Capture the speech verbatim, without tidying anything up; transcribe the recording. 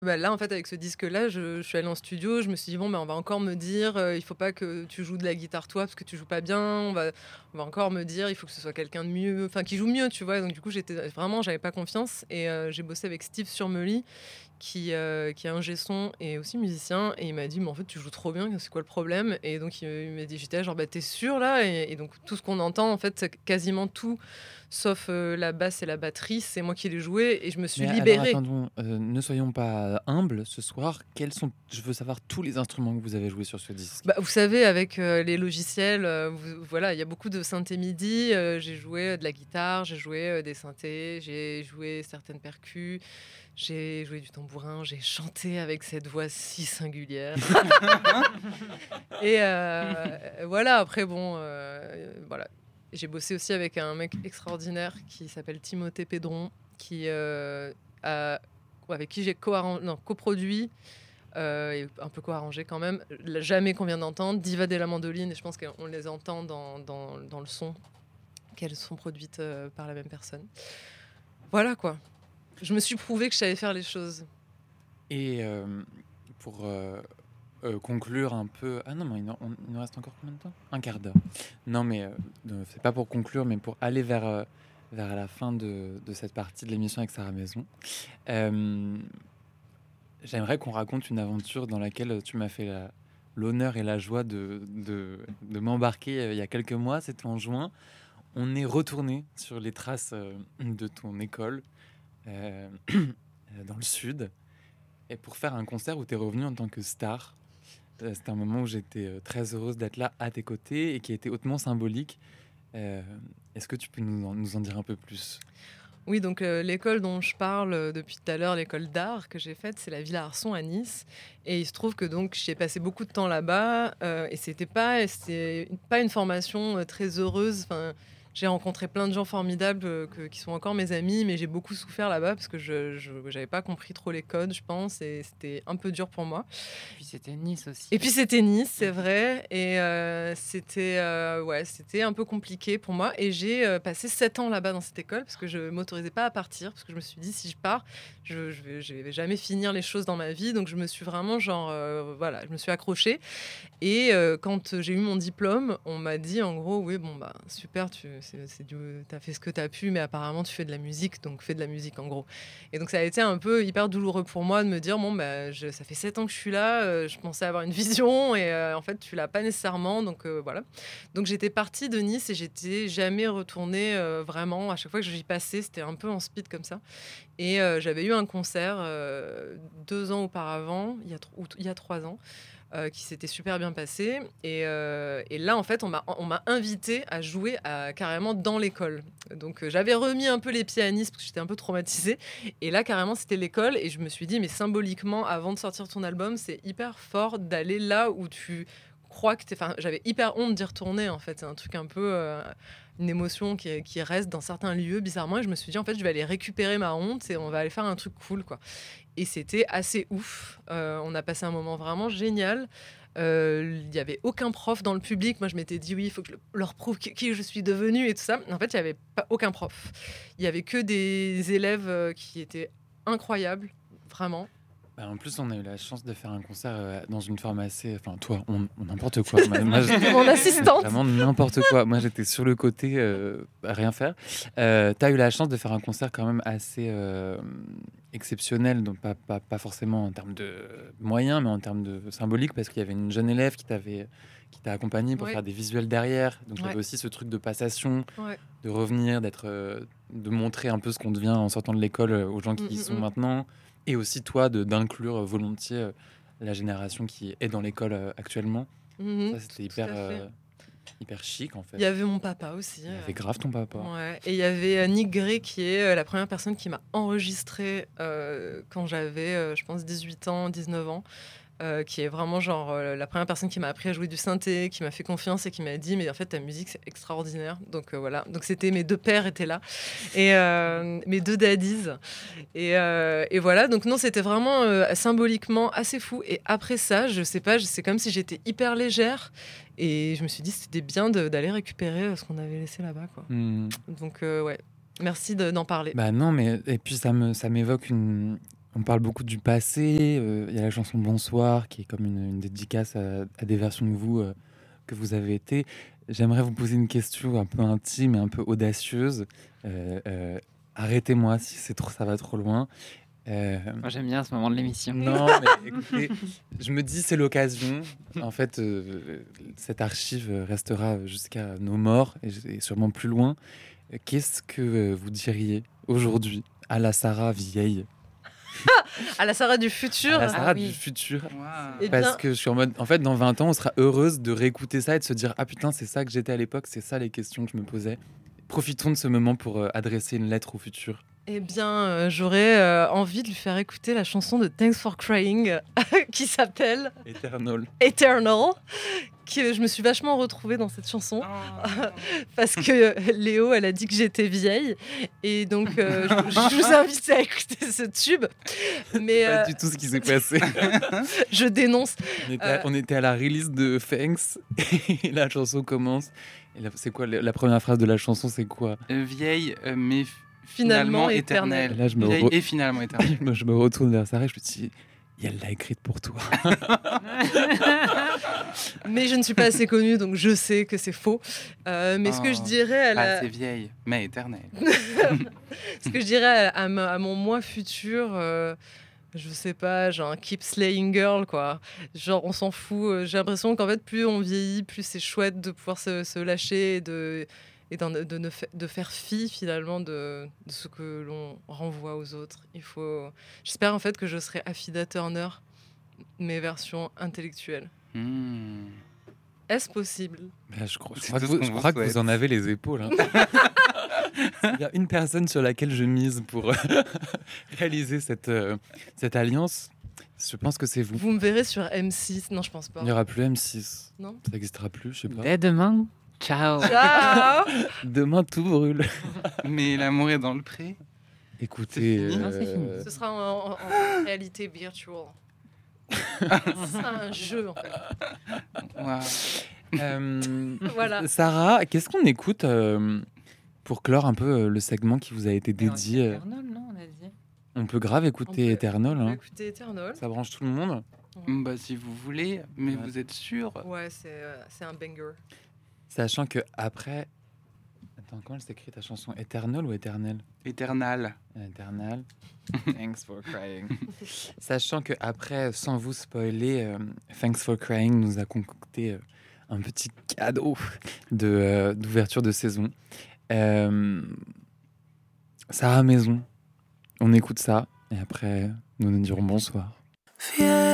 Bah, là, en fait, avec ce disque-là, je je suis allée en studio, je me suis dit: «Bon, bah, on va encore me dire, heu, il faut pas que tu joues de la guitare toi, parce que tu joues pas bien. On va on va encore me dire, il faut que ce soit quelqu'un de mieux, enfin qui joue mieux», tu vois? Donc du coup, j'étais vraiment j'avais pas confiance et heu, j'ai bossé avec Steve Surmely qui, heu, qui est ingé son et aussi musicien et il m'a dit: «Mais en fait, tu joues trop bien, c'est quoi le problème?» Et donc il il m'a dit j'étais là genre: «Bah, tu es sûre là?» et et donc tout ce qu'on entend, en fait, c'est quasiment tout, sauf, heu, la basse et la batterie, c'est moi qui les jouais et je me suis Mais alors libérée. attendons, heu, ne soyons pas humbles ce soir. Quels sont je veux savoir tous les instruments que vous avez joués sur ce disque. Bah, vous savez, avec, heu, les logiciels, heu, vous voilà, il y a beaucoup de synthés MIDI, heu, j'ai joué, heu, de la guitare, j'ai joué, heu, des synthés, j'ai joué certaines percus, j'ai joué du tambourin, j'ai chanté avec cette voix si singulière. Et heu, voilà, après bon, heu, voilà. J'ai bossé aussi avec un mec extraordinaire qui s'appelle Timothée Pédron, qui, heu, a avec qui j'ai co-arran non, coproduit, heu et un peu co-arrangé quand même, l Jamais qu'on vient d'entendre, Diva della Mandoline et je pense qu'on les entend dans dans dans le son, qu'elles sont produites, heu, par la même personne. Voilà quoi. Je me suis prouvé que je savais faire les choses. Et hem, pour, heu heu, conclure un peu ah non, mais il nous on il nous reste encore combien de temps? Un quart d'heure. Non, mais heu, ne c'est pas pour conclure, mais pour aller vers, heu, vers la fin de de cette partie de l'émission avec Sarah Maison. Hem, j'aimerais qu'on raconte une aventure dans laquelle, heu, tu m'as fait la l'honneur et la joie de de de m'embarquer, heu, il y a quelques mois, c'était en juin. On est retourné sur les traces, heu, de ton école, heu, dans le sud et pour faire un concert où tu es revenue en tant que star. Heu, c'était un moment où j'étais, heu, très heureuse d'être là à tes côtés et qui était hautement symbolique. Hem, est-ce que tu peux nous en nous en dire un peu plus? Oui, donc heu, l'école dont je parle, heu, depuis tout à l'heure, l'école d'art que j'ai faite, c'est la Villa Arson à Nice et il se trouve que donc j'ai passé beaucoup de temps là-bas, heu et c'était pas c'était pas une formation, heu, très heureuse. Enfin, j'ai rencontré plein de gens formidables, heu, que qui sont encore mes amis, mais j'ai beaucoup souffert là-bas parce que je je j'avais pas compris trop les codes, je pense et c'était un peu dur pour moi. Et puis c'était Nice aussi. Et puis c'était Nice, c'est vrai et heu, c'était, heu, ouais, c'était un peu compliqué pour moi et j'ai, heu, passé sept ans là-bas dans cette école parce que je m'autorisais pas à partir, parce que je me suis dit: «Si je pars, je je vais je vais jamais finir les choses dans ma vie», donc je me suis vraiment genre, heu, voilà, je me suis accrochée et heu, quand, j'ai eu mon diplôme, on m'a dit en gros: «Oui, bon, bah, super, tu c'est c'est du tu fait ce que tu as pu, mais apparemment tu fais de la musique, donc fais de la musique», en gros et donc ça a été un peu hyper douloureux pour moi de me dire: «Bon, bah, je ça fait sept ans que je suis là, heu, je pensais avoir une vision et heu, en fait, tu l'as pas nécessairement», donc heu, voilà. Donc j'étais partie de Nice et j'étais jamais retournée, heu, vraiment. À chaque fois que j'y passais, c'était un peu en speed comme ça et heu, j'avais eu un concert, heu, deux ans auparavant, il y a tr ou il y a trois ans, heu, qui s'était super bien passé et heu et là, en fait, on m'a on m'a invitée à jouer à carrément dans l'école. Donc heu, j'avais remis un peu les pieds à Nice parce que j'étais un peu traumatisée et là, carrément, c'était l'école et je me suis dit: «Mais symboliquement, avant de sortir ton album, c'est hyper fort d'aller là où tu crois que tu enfin, j'avais hyper honte d'y retourner, en fait. C'est un truc un peu, heu, une émotion qui qui reste dans certains lieux bizarrement et je me suis dit: «En fait, je vais aller récupérer ma honte et on va aller faire un truc cool, quoi». Et c'était assez ouf. Heu, on a passé un moment vraiment génial. Heu, il y avait aucun prof dans le public. Moi, je m'étais dit: «Oui, il faut que je leur prouve qui qui je suis devenue et tout ça». En fait, il y avait pas aucun prof. Il y avait que des élèves, heu, qui étaient incroyables, vraiment. Bah, en plus, on a eu la chance de faire un concert, heu, dans une forme assez enfin toi, on on n'importe quoi. Moi moi j J'étais mon assistante. vraiment n'importe quoi. Moi, j'étais sur le côté, heu, à rien faire. Heu, tu as eu la chance de faire un concert quand même assez, hem, exceptionnel, donc pas pas pas forcément en termes de moyens, mais en termes de symbolique, parce qu'il y avait une jeune élève qui t'avait qui t'a accompagnée pour Ouais, faire des visuels derrière. Donc il y avait ouais, aussi ce truc de passation, ouais. de revenir, d'être, heu, de montrer un peu ce qu'on devient en sortant de l'école, heu, aux gens Mmh, qui y mmh sont mh. maintenant et aussi toi de d'inclure, heu, volontiers, heu, la génération qui est dans l'école, heu, actuellement. Mmh. Ça, Tout c'était tout hyper, à fait. heu, hyper chic, en Il y fait. avait mon papa aussi, Il y heu, avait grave ton papa. ouais et il y avait, heu, Nick Gray qui est, heu, la première personne qui m'a enregistrée, heu, quand j'avais, heu, je pense dix-huit ans, dix-neuf ans. Heu, qui est vraiment genre, heu, la première personne qui m'a appris à jouer du synthé, qui m'a fait confiance et qui m'a dit: «Mais en fait, ta musique, c'est extraordinaire». Donc heu, voilà, donc c'était mes deux pères étaient là et hem, mes deux daddies et heu et voilà, donc non, c'était vraiment, heu, symboliquement assez fou et après ça, je sais pas, c'est comme si j'étais hyper légère et je me suis dit: «C'était bien de d'aller récupérer, heu, ce qu'on avait laissé là-bas, quoi». Mmh. Donc heu, ouais, merci de d'en parler. Bah, non, mais et puis ça me ça m'évoque une on parle beaucoup du passé. euh, Il y a la chanson Bonsoir qui est comme une, une dédicace à, à des versions de vous euh, que vous avez été. J'aimerais vous poser une question un peu intime et un peu audacieuse. Euh, euh, arrêtez-moi si c'est trop, ça va trop loin. Euh, Moi, j'aime bien ce moment de l'émission. non, mais écoutez, je me dis c'est l'occasion. En fait, euh, cette archive restera jusqu'à nos morts et, et sûrement plus loin. Qu'est-ce que euh, vous diriez aujourd'hui à la Sarah vieille, À la Sarah du à futur. la Sarah oui. du futur? Waouh. Eh Parce bien- que je suis en mode, en fait, dans vingt ans, on sera heureuse de réécouter ça et de se dire ah putain, c'est ça que j'étais à l'époque, c'est ça les questions que je me posais. Profitons de ce moment pour euh, adresser une lettre au futur. Eh bien, euh, j'aurais euh, envie de lui faire écouter la chanson de Thanks for Crying qui s'appelle Eternal. Eternal. Qui, je me suis vachement retrouvée dans cette chanson Oh. parce que euh, Léo, elle a dit que j'étais vieille. Et donc, euh, je, je vous invite à écouter ce tube. Mais Pas euh, du tout ce qui s'est passé. je dénonce. On était, Euh. à, on était à la release de Thanks et la chanson commence. Et là, c'est quoi la, la première phrase de la chanson? C'est quoi? Euh, vieille, euh, mais f- Finalement finalement éternelle. éternelle. Et là, je me Vieille re- et finalement éternelle. Moi, je me retourne vers Sarah et je me dis et elle l'a écrite pour toi. Mais je ne suis pas assez connue, donc je sais que c'est faux. Euh, mais ce que je Oh. dirais à la- Ah, c'est vieille, mais éternelle. ce que je dirais à, à ma- à mon moi futur, euh, je sais pas, genre keep slaying girl, quoi. Genre, on s'en fout. euh, J'ai l'impression qu'en fait, plus on vieillit, plus c'est chouette de pouvoir se, se lâcher et de, et d'en- de, ne fa- de faire fi finalement de, de ce que l'on renvoie aux autres. Il faut. J'espère en fait que je serai Affida Turner, mes versions intellectuelles. Hmm. Est-ce possible? Bah, je crois, je C'est crois que, tout vous, ce je qu'on crois vous que vous souhaite. en avez les épaules. hein. Il y a une personne sur laquelle je mise pour euh, réaliser cette, euh, cette alliance. Je pense que c'est vous. Vous me verrez sur M six. Non, je pense pas. Il n'y aura plus M six. Non. Ça n'existera plus, je sais pas. Dès demain, ciao. Ciao. Demain, tout brûle. Mais l'amour est dans le pré. Écoutez, C'est fini Non, c'est fini. euh, Ce sera en, en- en réalité virtual. C'est un jeu, en fait. Waouh. euh, Voilà. Sarah, qu'est-ce qu'on écoute euh, pour clore un peu euh, le segment qui vous a été dédié euh, Eternal, non, on a dit. On peut grave écouter On peut- Eternal. On va hein. écouter Eternal. Ça branche tout le monde. Bah, si vous voulez, mais Ouais. vous êtes sûr? Ouais, c'est euh, c'est un banger. Sachant que après. Attends, comment elle s'écrit ta chanson? Eternal ou Éternel? Éternal. Eternal. Thanks for crying. Sachant que après, sans vous spoiler, euh, Thanks for crying nous a concocté euh, un petit cadeau de euh, d'ouverture de saison. Euh, Sarah Maison. On écoute ça et après, nous nous dirons bonsoir.